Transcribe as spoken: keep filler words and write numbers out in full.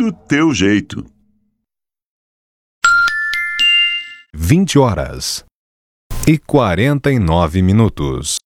do teu jeito. vinte horas e quarenta e nove minutos.